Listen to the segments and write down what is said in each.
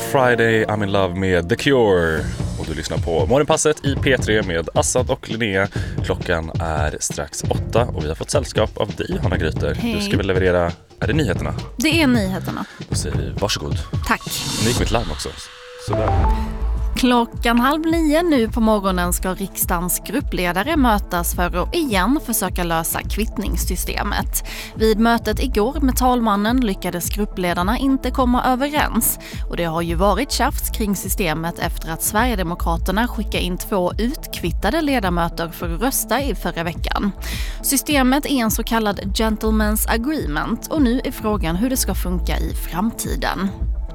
Friday, I'm in love med The Cure. Och du lyssnar på Morgonpasset i P3 med Assad och Linnea. Klockan är strax 8 och vi har fått sällskap av dig, Hanna Gryter. Hej. Du ska väl leverera, är det nyheterna? Det är nyheterna. Då säger vi varsågod. Tack. Nu gick mitt larm också. Sådär. 8:30 nu på morgonen ska riksdagens gruppledare mötas för att igen försöka lösa kvittningssystemet. Vid mötet igår med talmannen lyckades gruppledarna inte komma överens. Och det har ju varit tjafs kring systemet efter att Sverigedemokraterna skickade in 2 utkvittade ledamöter för att rösta i förra veckan. Systemet är en så kallad gentleman's agreement och nu är frågan hur det ska funka i framtiden.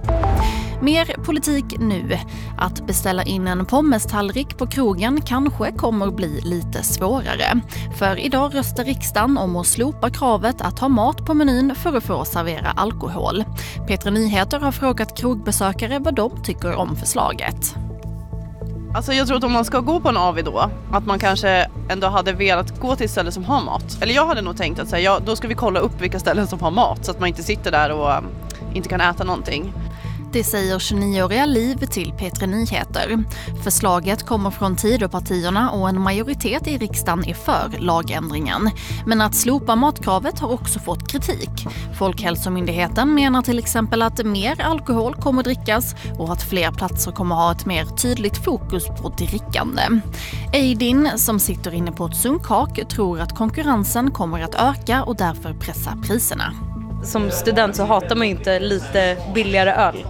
Mer politik nu. Att beställa in en pommestallrik på krogen kanske kommer att bli lite svårare. För idag röstar riksdagen om att slopa kravet att ha mat på menyn för att få servera alkohol. P3 Nyheter har frågat krogbesökare vad de tycker om förslaget. Alltså jag tror att om man ska gå på en AV då, att man kanske ändå hade velat gå till ställen som har mat. Eller jag hade nog tänkt att säga, då ska vi kolla upp vilka ställen som har mat så att man inte sitter där och inte kan äta någonting. Det säger 29-åriga Liv till P3 Nyheter. Förslaget kommer från Tidöpartierna och en majoritet i riksdagen är för lagändringen. Men att slopa matkravet har också fått kritik. Folkhälsomyndigheten menar till exempel att mer alkohol kommer drickas och att fler platser kommer ha ett mer tydligt fokus på drickande. Eidin, som sitter inne på ett sunkhak, tror att konkurrensen kommer att öka och därför pressa priserna. Som student så hatar man inte lite billigare öl.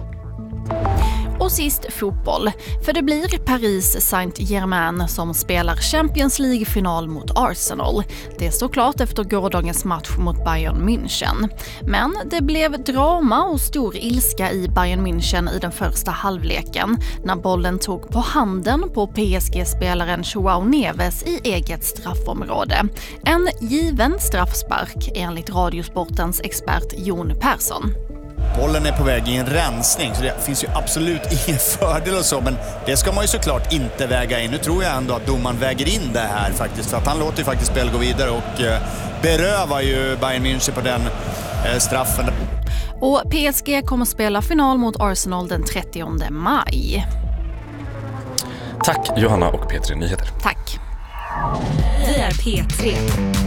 Och sist fotboll, för det blir Paris Saint-Germain som spelar Champions League-final mot Arsenal. Det står klart efter gårdagens match mot Bayern München. Men det blev drama och stor ilska i Bayern München i den första halvleken när bollen tog på handen på PSG-spelaren João Neves i eget straffområde. En given straffspark enligt Radiosportens expert Jon Persson. Bollen är på väg i en rensning så det finns ju absolut ingen fördel och så, men det ska man ju såklart inte väga in. Nu tror jag ändå att domaren väger in det här faktiskt, för att han låter ju faktiskt spel gå vidare och berövar ju Bayern München på den straffen. Och PSG kommer spela final mot Arsenal den 30 maj. Tack Johanna och P3 Nyheter. Tack. Vi är P3.